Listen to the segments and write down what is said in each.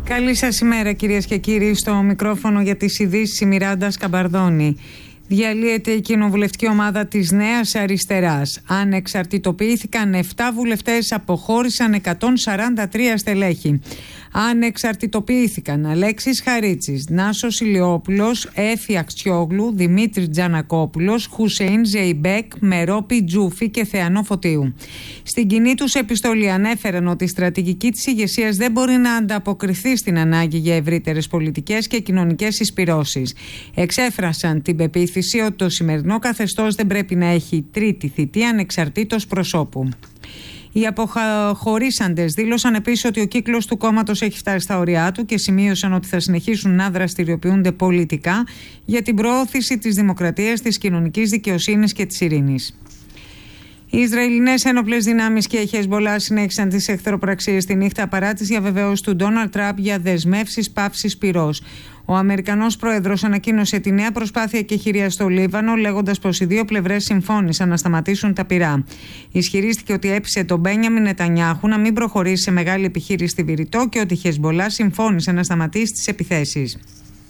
Καλή σας ημέρα κυρίες και κύριοι. Στο μικρόφωνο για τις ειδήσεις η Μιράντα Σκαμπαρδόνη. Διαλύεται η κοινοβουλευτική ομάδα της Νέας Αριστεράς. Ανεξαρτητοποιήθηκαν 7 βουλευτές, αποχώρησαν 143 στελέχη. Ανεξαρτητοποιήθηκαν Αλέξης Χαρίτσης, Νάσος Ηλιόπουλος, Έφη Αξιόγλου, Δημήτρη Τζανακόπουλος, Χουσέιν Ζεϊμπέκ, Μερόπη Τζούφη και Θεανό Φωτίου. Στην κοινή τους επιστολή ανέφεραν ότι η στρατηγική της ηγεσίας δεν μπορεί να ανταποκριθεί στην ανάγκη για ευρύτερες πολιτικές και κοινωνικές συσπυρώσεις. Εξέφρασαν την πεποίθηση ότι το σημερινό καθεστώς δεν πρέπει να έχει τρίτη θητεία ανεξαρτήτως προσώπου. Οι αποχωρήσαντες δήλωσαν επίσης ότι ο κύκλος του κόμματος έχει φτάσει στα ωριά του και σημείωσαν ότι θα συνεχίσουν να δραστηριοποιούνται πολιτικά για την προώθηση της δημοκρατίας, της κοινωνικής δικαιοσύνης και της ειρήνης. Οι Ισραηλινές ένοπλες δυνάμεις και η Χεσμπολά συνέχισαν τις εχθροπραξίες τη νύχτα παρά τις διαβεβαιώσεις του Ντόναλντ Τραμπ για δεσμεύσεις πάυσης πυρός. Ο Αμερικανός πρόεδρος ανακοίνωσε τη νέα προσπάθεια εκεχηρίας στο Λίβανο, λέγοντας πως οι δύο πλευρές συμφώνησαν να σταματήσουν τα πυρά. Ισχυρίστηκε ότι έπεισε τον Μπένιαμιν Νετανιάχου να μην προχωρήσει σε μεγάλη επιχείρηση στη Βηρητό και ότι η Χεσμπολά συμφώνησε να σταματήσει τις επιθέσεις.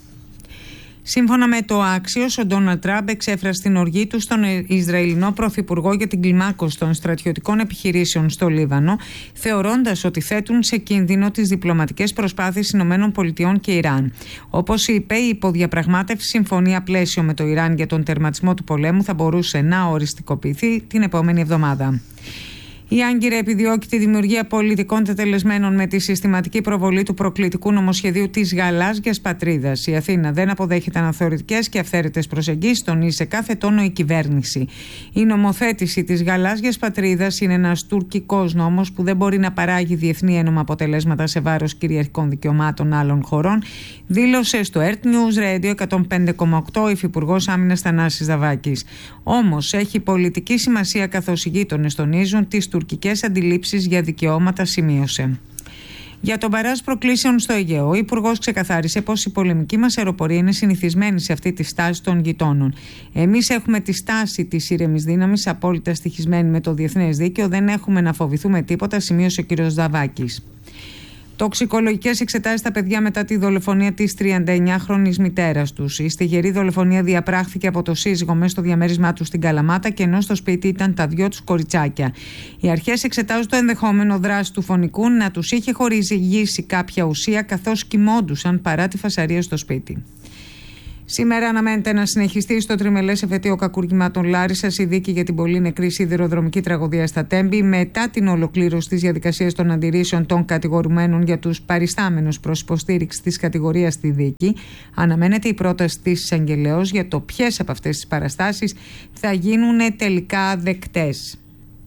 Σύμφωνα με το Axios, ο Ντόναλντ Τραμπ εξέφρασε την οργή του στον Ισραηλινό Πρωθυπουργό για την κλιμάκωση των στρατιωτικών επιχειρήσεων στο Λίβανο, θεωρώντας ότι θέτουν σε κίνδυνο τις διπλωματικές προσπάθειες ΗΠΑ και Ιράν. Όπως είπε, η υποδιαπραγμάτευση συμφωνία πλαίσιο με το Ιράν για τον τερματισμό του πολέμου θα μπορούσε να οριστικοποιηθεί την επόμενη εβδομάδα. Η Άγκυρα επιδιώκει τη δημιουργία πολιτικών τετελεσμένων με τη συστηματική προβολή του προκλητικού νομοσχεδίου της γαλάζιας πατρίδας. Η Αθήνα δεν αποδέχεται αναθεωρητικές και αυθαίρετες προσεγγίσεις, τονίζει σε κάθε τόνο η κυβέρνηση. Η νομοθέτηση της γαλάζιας πατρίδας είναι ένας τουρκικός νόμος που δεν μπορεί να παράγει διεθνή ένομα αποτελέσματα σε βάρος κυριαρχικών δικαιωμάτων άλλων χωρών, δήλωσε στο Earth News Radio 105,8 ο Υφυπουργός Άμυνας Θανάσης Δαβάκης. Όμως έχει πολιτική σημασία καθώς οι γείτονες τονίζουν τις τουρκικές αντιλήψεις για δικαιώματα, σημείωσε. Για τον μπαράζ προκλήσεων στο Αιγαίο, ο Υπουργός ξεκαθάρισε πως η πολεμική μας αεροπορία είναι συνηθισμένη σε αυτή τη στάση των γειτόνων. Εμείς έχουμε τη στάση της ήρεμης δύναμης, απόλυτα στοιχισμένη με το διεθνές δίκαιο, δεν έχουμε να φοβηθούμε τίποτα, σημείωσε ο κ. Δαβάκης. Τοξικολογικές εξετάσεις στα παιδιά μετά τη δολοφονία της 39χρονης μητέρας τους. Η στιγερή δολοφονία διαπράχθηκε από το σύζυγο μέσα στο διαμέρισμά του στην Καλαμάτα και ενώ στο σπίτι ήταν τα δυο τους κοριτσάκια. Οι αρχές εξετάζουν το ενδεχόμενο δράση του φονικού να τους είχε χορηγήσει κάποια ουσία καθώς κοιμόντουσαν παρά τη φασαρία στο σπίτι. Σήμερα αναμένεται να συνεχιστεί στο τριμελές εφετείο κακουργημάτων Λάρισσας η δίκη για την πολύ νεκρή σιδηροδρομική τραγωδία στα Τέμπη, μετά την ολοκλήρωση της διαδικασίας των αντιρρήσεων των κατηγορουμένων για τους παριστάμενους προς υποστήριξη της κατηγορίας στη δίκη. Αναμένεται η πρόταση της εισαγγελέως για το ποιες από αυτές τις παραστάσεις θα γίνουν τελικά δεκτές.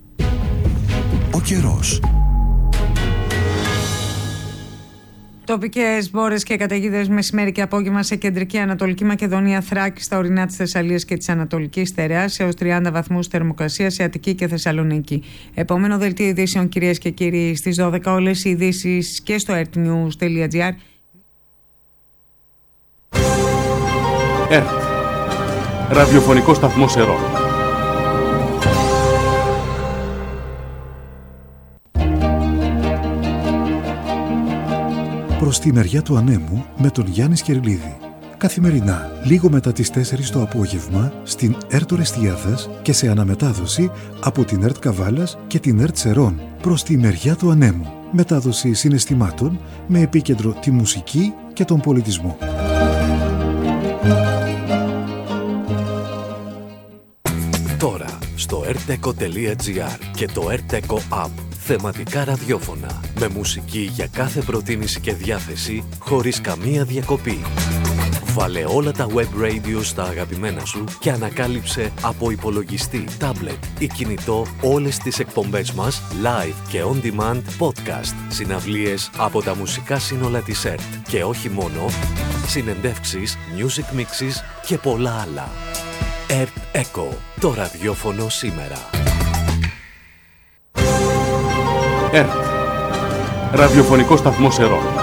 Ο καιρός. Τοπικές μπόρες και καταιγίδες μεσημέρι και απόγευμα σε κεντρική Ανατολική Μακεδονία, Θράκη, στα ορεινά της Θεσσαλίας και της Ανατολικής Στερεάς έως 30 βαθμούς θερμοκρασία σε Αττική και Θεσσαλονίκη. Επόμενο δελτίο ειδήσεων, κυρίες και κύριοι, στις 12 όλες οι ειδήσεις και στο earthnews.gr. Ραδιοφωνικό σταθμό Σερών. Προς τη μεριά του ανέμου με τον Γιάννη Σκερλίδη. Καθημερινά, λίγο μετά τις 4 το απόγευμα, στην ΕΡΤ Ορεστιάδας και σε αναμετάδοση από την ΕΡΤ Καβάλας και την ΕΡΤ Σερών. Προς τη μεριά του ανέμου. Μετάδοση συναισθημάτων με επίκεντρο τη μουσική και τον πολιτισμό. Τώρα, στο rteco.gr και το rteco app. Θεματικά ραδιόφωνα, με μουσική για κάθε προτίμηση και διάθεση, χωρίς καμία διακοπή. Βάλε όλα τα web radio στα αγαπημένα σου και ανακάλυψε από υπολογιστή, τάμπλετ ή κινητό όλες τις εκπομπές μας, live και on demand podcast, συναυλίες από τα μουσικά σύνολα της ΕΡΤ και όχι μόνο, συνεντεύξεις, music mixes και πολλά άλλα. ΕΡΤ Echo, το ραδιόφωνο σήμερα. ΕΡΤ, ραδιοφωνικό σταθμό Σερών.